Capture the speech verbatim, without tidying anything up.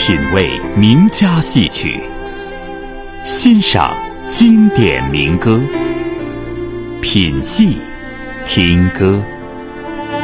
品味名家戏曲，欣赏经典民歌，品戏听歌。